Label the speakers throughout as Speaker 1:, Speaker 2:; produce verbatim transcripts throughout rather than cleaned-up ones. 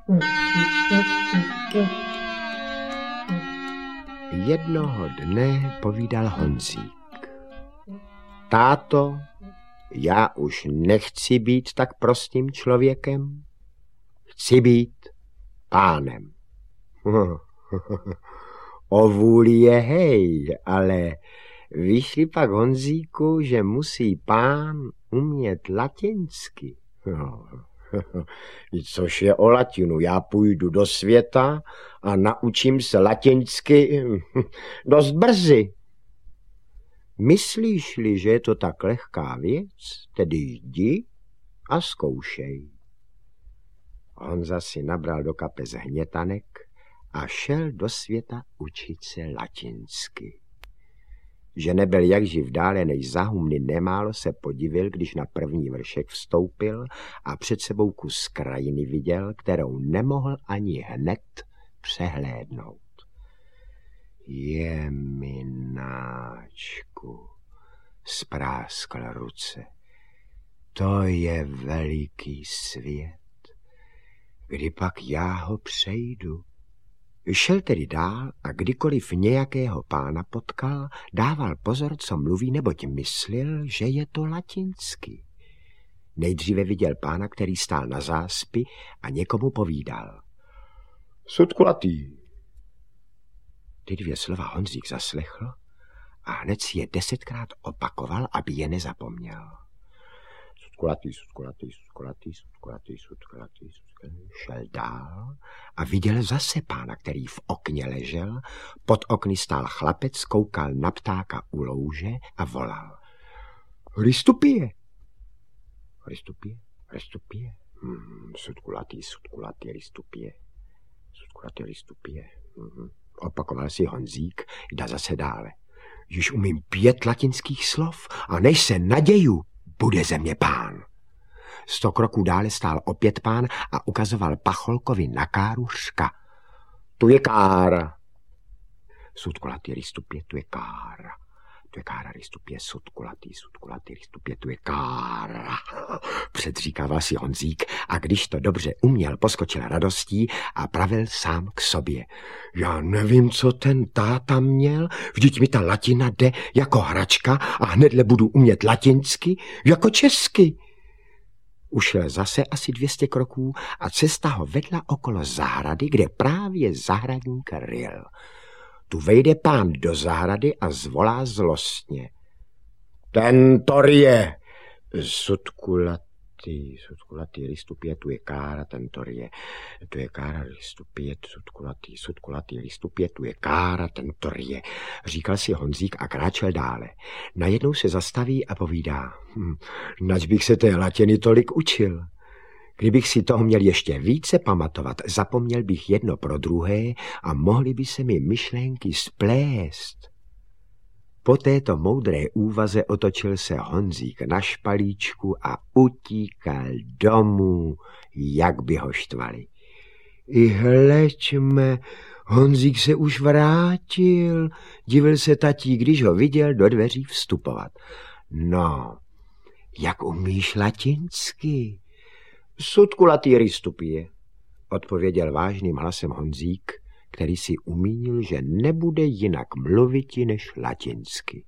Speaker 1: Jednoho dne povídal Honzík. Táto, já už nechci být tak prostým člověkem, chci být pánem. O vůli je hej, ale vyšli pak Honzíku, že musí pán umět latinsky. Což je o latinu, já půjdu do světa a naučím se latinsky dost brzy. Myslíš-li, že je to tak lehká věc, tedy jdi a zkoušej. Honza si nabral do kapes hnětanek a šel do světa učit se latinsky. Že nebyl jak živ dále než za humny nemálo, se podivil, když na první vršek vstoupil a před sebou kus krajiny viděl, kterou nemohl ani hned přehlédnout. Jemináčku, spráskl ruce, to je veliký svět. Kdy pak já ho přejdu? Šel tedy dál a kdykoliv nějakého pána potkal, dával pozor, co mluví, neboť myslil, že je to latinsky. Nejdříve viděl pána, který stál na záspi a někomu povídal. Sudkulatý. Ty dvě slova Honzík zaslechl a hned si je desetkrát opakoval, aby je nezapomněl. Sudkulatý, sudkulatý, sudkulatý, sudkulatý, sudkulatý, sudkulatý. Šel dál a viděl zase pána, který v okně ležel. Pod okny stál chlapec, koukal na ptáka u louže a volal. Ristupie. Ristupie, ristupie. Hmm, sudkulatý, sudkulatý, ristupie. Sudkulatý, ristupie. Hmm. Opakoval si Honzík, jde zase dále. Již umím pět latinských slov a než se naděju, bude ze mě pán. Sto kroků dále stál opět pán a ukazoval pacholkovi na káru řka. Tu je kára. Sudkulatý, ristupě, tu je kára. Tu je kára, ristupě, sudkulatý, sudkulatý, ristupě, tu je kára. Předříkával si Honzík a když to dobře uměl, poskočil radostí a pravil sám k sobě. Já nevím, co ten táta měl, vždyť mi ta latina jde jako hračka a hnedle budu umět latinsky jako česky. Ušel zase asi dvě stě kroků a cesta ho vedla okolo zahrady, kde právě zahradník ryl. Tu vejde pán do zahrady a zvolá zlostně. Ten torie, sudkulatý, sudkulatý, ristupě, tu je kára, ten torie, tu je kára, ristupě, sudkulatý, sudkulatý, ristupě, tu je kára, ten torie. Říkal si Honzík a kráčel dále. Najednou se zastaví a povídá. Hm, nač bych se té latiny tolik učil. Kdybych si toho měl ještě více pamatovat, zapomněl bych jedno pro druhé a mohly by se mi myšlenky splést. Po této moudré úvaze otočil se Honzík na špalíčku a utíkal domů, jak by ho štvali. I hleďme, Honzík se už vrátil, divil se tatík, když ho viděl do dveří vstupovat. No, jak umíš latinsky? Sudkulatý, ristupě, odpověděl vážným hlasem Honzík, který si umínil, že nebude jinak mluviti než latinsky.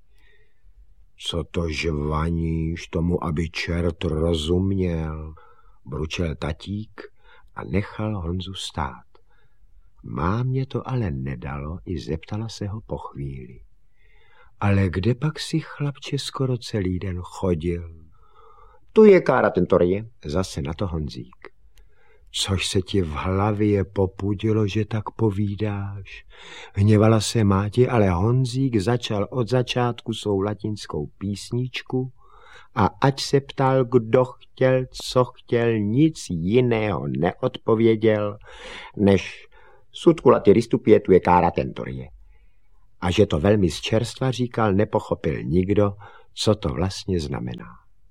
Speaker 1: Co to žvaníš tomu, aby čert rozuměl, bručel tatík a nechal Honzu stát. Mámě to ale nedalo, i zeptala se ho po chvíli. Ale kde pak si, chlapče, skoro celý den chodil? Tu je kára, ten torie, zase na to Honzík. Což se ti v hlavě popudilo, že tak povídáš? Hněvala se máti, ale Honzík začal od začátku svou latinskou písničku a ať se ptal, kdo chtěl, co chtěl, nic jiného neodpověděl, než sudkulatý, ristupě, tu je kára, ten torie. A že to velmi z čerstva říkal, nepochopil nikdo, co to vlastně znamená.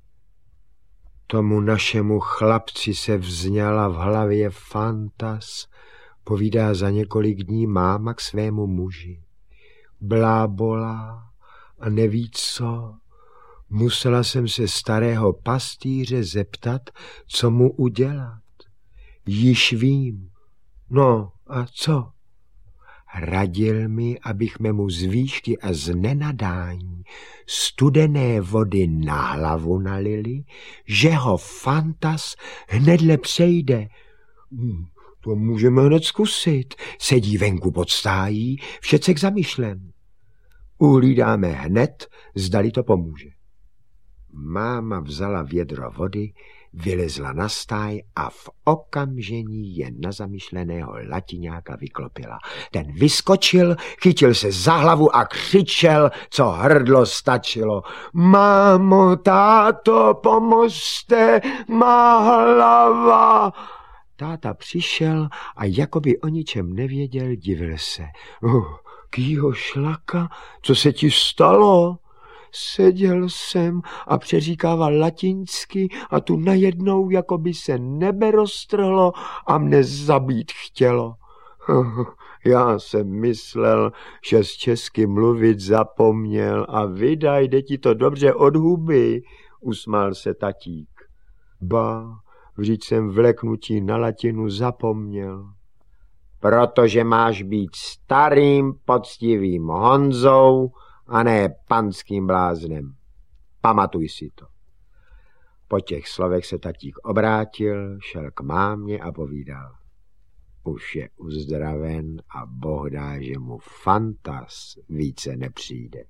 Speaker 1: Tomu našemu chlapci se vzňala v hlavě fantas, povídá za několik dní máma k svému muži. Blábolá a neví co. Musela jsem se starého pastýře zeptat, co mu udělat. Již vím, No a co? Radil mi, abychme mu z výšky a z nenadání studené vody na hlavu nalili, že ho fantas hnedle přejde. Hmm, to můžeme hned zkusit. Sedí venku pod stájí, všecek zamyšlen. Uhlídáme hned, zdali to pomůže. Máma vzala vědro vody, vylezla na stáj a v okamžení je na zamyšleného latiňáka vyklopila. Ten vyskočil, chytil se za hlavu a křičel, co hrdlo stačilo. Mámo, táto, pomozte, má hlava. Táta přišel a jakoby o ničem nevěděl, divil se. Oh, kýho šlaka, co se ti stalo? Seděl jsem a přeříkával latinsky a tu najednou jakoby se nebe roztrhlo a mne zabít chtělo. Já jsem myslel, že z česky mluvit zapomněl a vydaj, jde ti to dobře od huby, usmál se tatík. Ba, vždyť jsem v leknutí na latinu zapomněl. Protože máš být starým, poctivým Honzou a ne panským bláznem. Pamatuj si to. Po těch slovech se tatík obrátil, šel k mámě a povídal. Už je uzdraven a Boh dá, že mu fantas více nepřijde.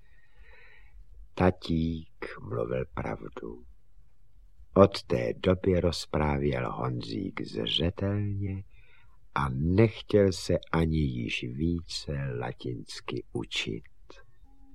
Speaker 1: Tatík mluvil pravdu. Od té doby rozprávěl Honzík zřetelně a nechtěl se ani již více latinsky učit.